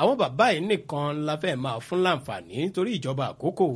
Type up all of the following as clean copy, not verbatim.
àwọn bàbá yìí nìkan la fẹ́ máa fún láǹfààní torí ìjọba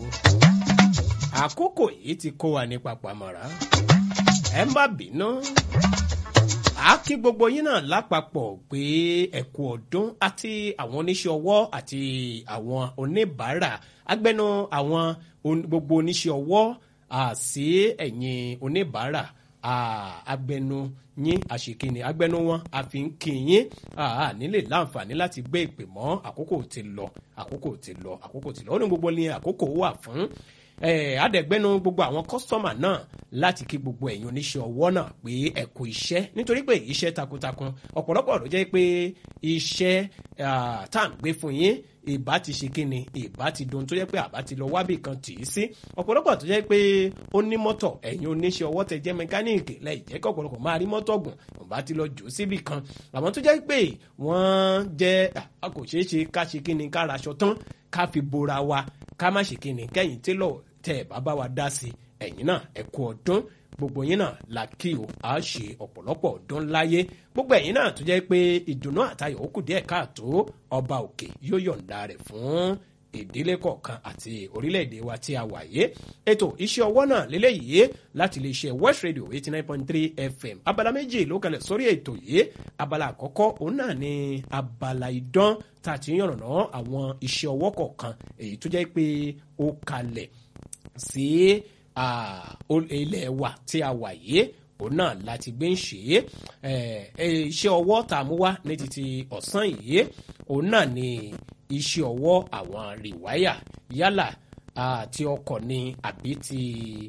àkókò yìí ti kó wa ní papamọ́ra ẹ má bínú a kí gbogbo yín náà lápapọ̀ pé ẹ kú ọdún àti àwọn oníṣẹ́ ọwọ́ àti àwọn oníbàárà agbẹnu àwọn gbogbo oníṣẹ́ ọwọ́ sí ẹ̀yin oníbàárà agbẹnu yín àṣekínni agbẹnu wọn àfi ń kí yín nílé láǹfààní láti gbé ìpè mọ́ àkókò ti lọ ó ní gbogbo ní àkókò wà fún àdẹ̀gbẹ́nu gbogbo àwọn kọ́sítọ́mà náà láti kí gbogbo ẹ̀yin oníṣẹ́ ọwọ́ náà pé ẹ kú iṣẹ́ nítorí pé iṣẹ́ takuntakun ọ̀pọ̀lọpọ̀ ló jẹ́ pé iṣẹ́ tá à ń gbé fún yín ìbá ti ṣe kíni ìbá ti dùn tó jẹ́ pé àbá ti lọ wábì kan tì í sí ọ̀pọ̀lọpọ̀ tó jẹ́ pé ó ní mọ́tò ẹ̀yin oníṣẹ́ ọwọ́ tẹ jẹ́ mẹkáníìkì lẹ́yìn jẹ́ kí ọ̀pọ̀lọpọ̀ máa rí mọ́tò gùn ọ̀bá ti lọ jù ú síbì kan àwọn tó jẹ́ pé wọ́n jẹ́ kò ṣeé ṣe ká ṣe kíni ká raṣọ tán ká fi bora wa ká má ṣe kíni kẹ́yìn télọ̀ tẹ́ ẹ̀ bá bá wa dá sí ẹ̀yin náà ẹ kú ọdún gbogbo yín náà la kí o a ṣe ọ̀pọ̀lọpọ̀ ọdún láyé gbogbo ẹ̀yin náà tó jẹ́ pé ìdùnnú àtayọ̀ ó kù díẹ̀ káàtó ọba òkè yóò yọ̀ǹda rẹ̀ fún ìdílé kọ̀ọ̀kan àti orílẹ̀-èdè wa tí a wà yé ètò iṣẹ́ ọwọ́ náà lélẹ́yìí láti lè ṣe West Radio 89.3 FM abala méjì ló kalẹ̀ sórí ètò yìí abala àkọ́kọ́ òun náà ni abala idán tá a ti yànnàná àwọn iṣẹ́ ọwọ́ kọ̀ọ̀kan èyí tó jẹ́ pé ó kalẹ̀ sí ilẹ̀ wa tí a wà yìí òun náà láti gbé ń ṣe iṣẹ́ ọwọ́ tá a mú wá ní títí ọ̀sán yìí òun náà ni iṣẹ́ ọwọ́ àwọn rìwáyà yálà ti ọkọ̀ ni àbí ti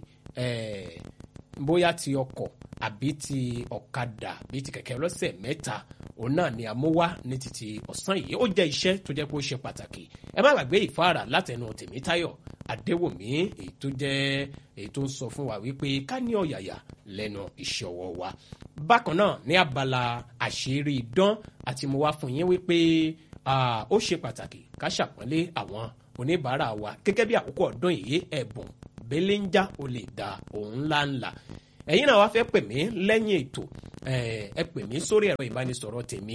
bóyá ti ọkọ̀ àbí ti ọ̀kadà àbí ti kẹ̀kẹ́ ọlọ́sẹ̀ mẹ́ta òun náà ni a mú wá ní títí ọ̀sán yìí ó jẹ́ iṣẹ́ tó jẹ́ pé ó ṣe pàtàkì ẹ má gbàgbé ìfáàrà látẹnu Tèmítáyọ̀ Adéwòmí èyí tó ń sọ fún wa wípé ká ní ọ̀yàyà lẹ́nu iṣẹ́ ọwọ́ wa bákan náà ní abala àṣírí idán àti mo wá fún yín wípé ó ṣe pàtàkì ká ṣàpọ́nlé àwọn oníbàárà wa gẹ́gẹ́ bí àkókò ọdún yìí ẹ̀bùn belenja ó lè da òun ńláńlá ẹ̀yin náà wá fẹ́ pè mí lẹ́yìn ètò ẹ pè mí sórí ẹ̀rọ ìbánisọ̀rọ̀ tèmi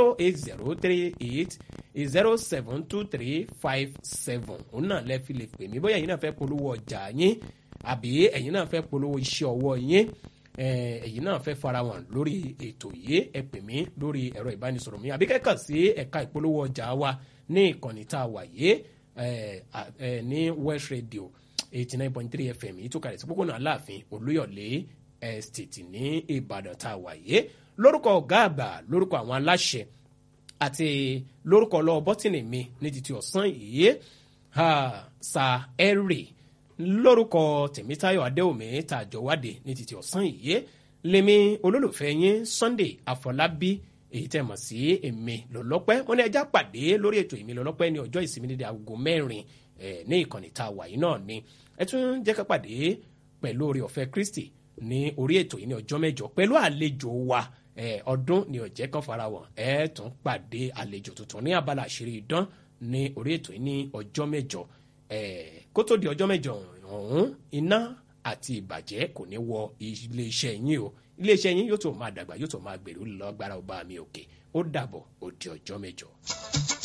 08038072357 òun náà lẹ́ fi lè pè mí bóyá ẹ̀yin náà fẹ́ polówó ọjà yín àbí ẹ̀yin náà fẹ́ polówó iṣẹ́ ọwọ́ yín ẹ̀yin náà fẹ́ fara wọn lórí ètò yìí ẹ pè mí lórí ẹ̀rọ ìbánisọ̀rọ̀ mi àbí kẹ́kàn sí ẹ̀ka ìpolówó ọjà wa ní ìkànnì tá a wà yìí ní West Radio 89.3 FM yìí tó kalẹ̀ sí pópónà Aláàfin Olúyọ̀lé Estate ní Ìbàdàn tá a wà yìí lórúkọ ọ̀gá àgbà lórúkọ àwọn aláṣẹ àti lórúkọ ọlọ́wọ́ bọ́tìnì mi ní títí ọ̀sán yìí Sir Henry lórúkọ Tèmítáyọ̀ Adéwòmí tàjọwádìí ní títí ọ̀sán yìí lèmi olólùfẹ́ yín Sunday Afọlábí èyí tẹ́ mọ̀ sí èmi lọ́lọ́pẹ́ wọ́n ní ẹjá pàdé lórí ètò èmi lọ́lọ́pẹ́ ní ọjọ́ ìsinmi dédé aago 4 ní ìkànnì tá a wà yìí náà ni ẹ tún jẹ́ ká pàdé pẹ̀lú oore ọ̀fẹ́ Kristi ní orí ètò yìí ní ọjọ́ mẹ́jọ pẹ̀lú àlejò wa ọdún ní ọ̀jẹ́ kan farahàn ẹ tún pàdé àlejò tuntun ní abala àṣírí idán ní orí ètò yìí ní ọjọ́ mẹ́jọ kó tó di ọjọ́ mẹ́jọ ọ̀hún iná àti ìbàjẹ́ kò ní wọ iléeṣẹ́ yín o iléeṣẹ́ yín yóò tó máa dàgbà yóò tó máa gbèrú lọ́gbára ọba mi òkè ó dàbọ̀ ó di ọjọ́ mẹ́jọ.